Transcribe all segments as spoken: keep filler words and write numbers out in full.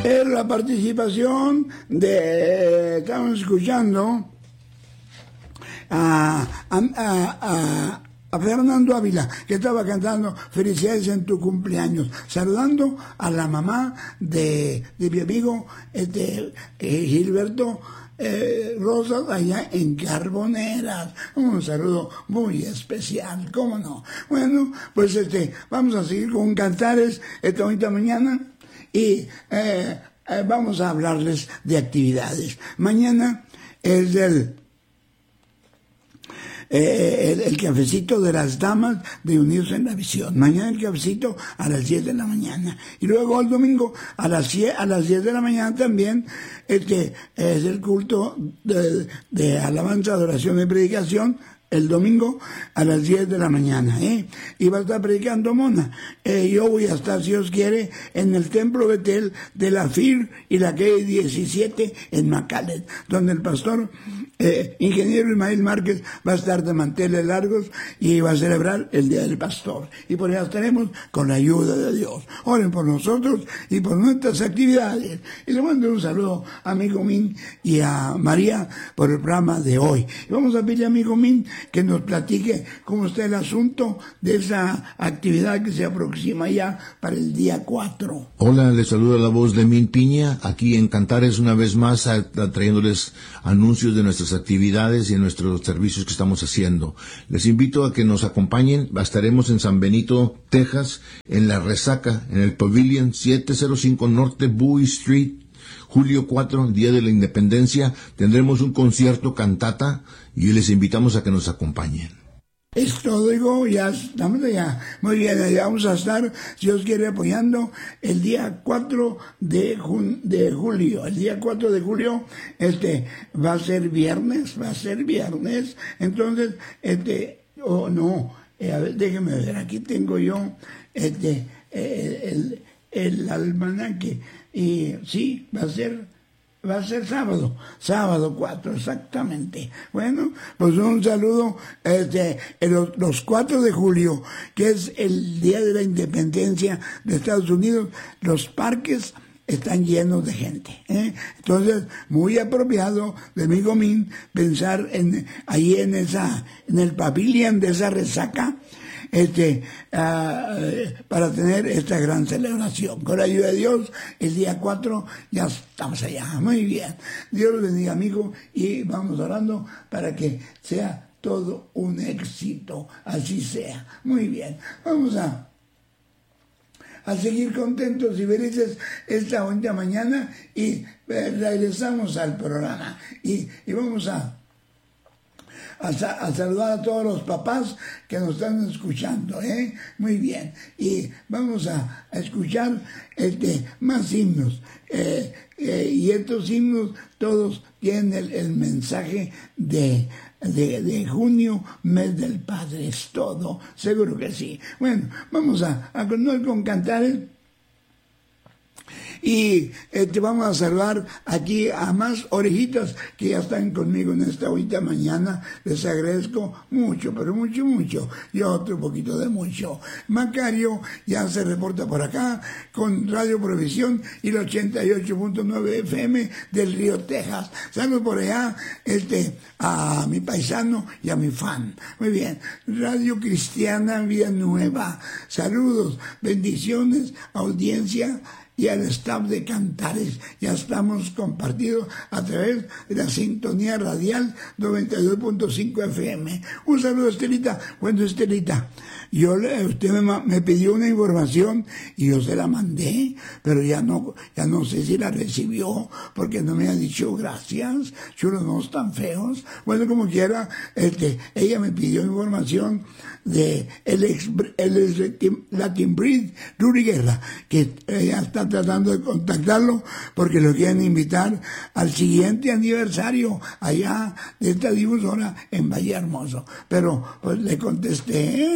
Es la participación de, estamos escuchando a, a, a, a a Fernando Ávila, que estaba cantando felicidades en tu cumpleaños, saludando a la mamá de, de mi amigo este, eh, Gilberto eh, Rosas, allá en Carboneras. Un saludo muy especial, ¿cómo no? Bueno, pues este, vamos a seguir con cantares esta bonita mañana y eh, eh, vamos a hablarles de actividades. Mañana es el Eh, el, el cafecito de las damas de Unidos en la Visión. Mañana el cafecito a las diez de la mañana. Y luego el domingo a las diez, a las diez de la mañana también este, es el culto de, de alabanza, adoración y predicación. El domingo a las diez de la mañana, ¿eh? Y va a estar predicando Mona. Eh, yo voy a estar, si Dios quiere, en el Templo Betel de la F I R y la calle diecisiete en McAllen, donde el pastor eh, ingeniero Ismael Márquez va a estar de manteles largos y va a celebrar el Día del Pastor. Y por allá estaremos con la ayuda de Dios. Oren por nosotros y por nuestras actividades. Y le mando un saludo a mi Comín y a María por el programa de hoy. Y vamos a pedirle a mi Comín que nos platique cómo está el asunto de esa actividad que se aproxima ya para el día cuatro. Hola, les saluda la voz de Min Piña, aquí en Cantares una vez más, a, a, trayéndoles anuncios de nuestras actividades y nuestros servicios que estamos haciendo. Les invito a que nos acompañen, estaremos en San Benito, Texas, en La Resaca, en el Pavilion siete cero cinco Norte Bowie Street, julio cuatro, Día de la Independencia. Tendremos un concierto cantata y les invitamos a que nos acompañen. Es todo, digo, ya estamos allá. Muy bien, allá vamos a estar, si Dios quiere, apoyando el día cuatro de, jun- de julio. El día cuatro de julio, este, va a ser viernes, va a ser viernes. Entonces, este, oh, no, eh, a ver, déjeme ver, aquí tengo yo, este, eh, el, el almanaque. Y sí, va a ser, va a ser sábado, sábado cuatro, exactamente. Bueno, pues un saludo, este, los, los cuatro de julio, que es el Día de la Independencia de Estados Unidos, los parques están llenos de gente, ¿eh? Entonces, muy apropiado de mi Gomín pensar en, ahí en esa, en el pavilion de esa resaca, este, uh, para tener esta gran celebración. Con la ayuda de Dios, el día cuatro ya estamos allá. Muy bien. Dios los bendiga, amigo, y vamos orando para que sea todo un éxito. Así sea. Muy bien. Vamos a, a seguir contentos y felices esta bonita mañana y eh, regresamos al programa. Y, y vamos a A, a saludar a todos los papás que nos están escuchando, ¿eh? Muy bien. Y vamos a, a escuchar este, más himnos. Eh, eh, y estos himnos todos tienen el, el mensaje de, de, de junio, mes del Padre. Es todo. Seguro que sí. Bueno, vamos a, a continuar con cantares. Y este, vamos a saludar aquí a más orejitas que ya están conmigo en esta bonita mañana. Les agradezco mucho, pero mucho, mucho. Y otro poquito de mucho. Macario ya se reporta por acá con Radio Provisión y el ochenta y ocho punto nueve F M del Río, Texas. Saludos por allá este, a mi paisano y a mi fan. Muy bien. Radio Cristiana Vida Nueva. Saludos, bendiciones, audiencia y al staff de Cantares. Ya estamos compartidos a través de la sintonía radial noventa y dos punto cinco F M. Un saludo, Estelita. Bueno, Estelita, yo le, usted me, me pidió una información y yo se la mandé, pero ya no, ya no sé si la recibió porque no me ha dicho gracias. Chulos, no están feos. Bueno, como quiera, este, ella me pidió información de el ex, el ex Latin Breed, Rudy Guerra, que ella está tratando de contactarlo porque lo quieren invitar al siguiente aniversario allá de esta difusora en Valle Hermoso. Pero pues le contesté, le dije,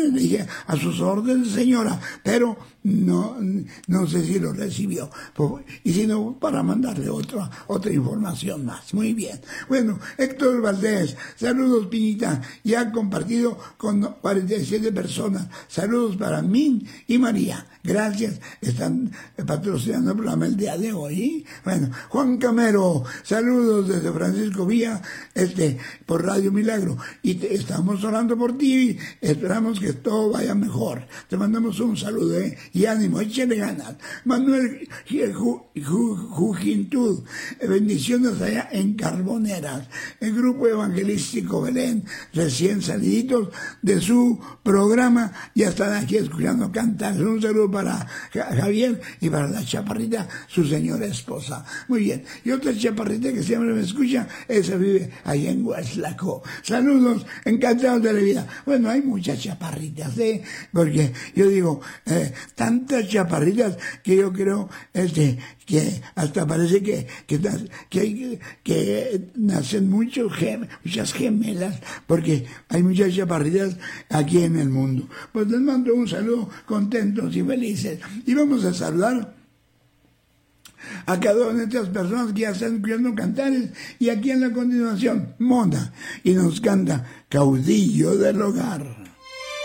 dice a sus órdenes, señora, pero no, no sé si lo recibió. Y si no, para mandarle otra, otra información más. Muy bien. Bueno, Héctor Valdés, saludos, Piñita. Ya ha compartido con cuarenta y siete personas. Saludos para Min y María. Gracias. Están patrocinando el programa el día de hoy. Bueno, Juan Camero, saludos desde Francisco Villa, este, por Radio Milagro. Y te, estamos orando por ti. Esperamos que todo vaya mejor. Te mandamos un saludo, ¿eh? Y ánimo, échale ganas. Manuel Jujuintud, bendiciones allá en Carboneras. El grupo evangelístico Belén, recién saliditos de su programa, ya están aquí escuchando cantar. Un saludo para Javier y para la chaparrita, su señora esposa. Muy bien. Y otra chaparrita que siempre me escucha, esa vive allá en Huaslaco. Saludos, encantados de la vida. Bueno, hay muchas chaparritas, ¿eh? Porque yo digo, eh, tantas chaparritas que yo creo este, que hasta parece que, que, que, hay, que nacen mucho, gem, muchas gemelas, porque hay muchas chaparritas aquí en el mundo. Pues les mando un saludo contentos y felices. Y vamos a saludar a cada una de estas personas que ya están escuchando cantares. Y aquí en la continuación, Mona, y nos canta Caudillo del Hogar.